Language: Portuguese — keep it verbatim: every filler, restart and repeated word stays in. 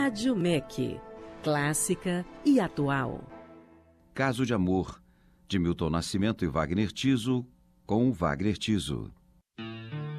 Rádio M E C. Clássica e atual. Caso de Amor, de Milton Nascimento e Wagner Tiso, com Wagner Tiso.